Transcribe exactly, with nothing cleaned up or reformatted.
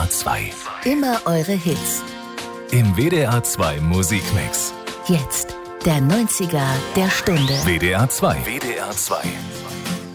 R zwei. Immer eure Hits. Im W D R zwei Musikmix. Jetzt der neunziger der Stunde. W D R zwei. W D R zwei.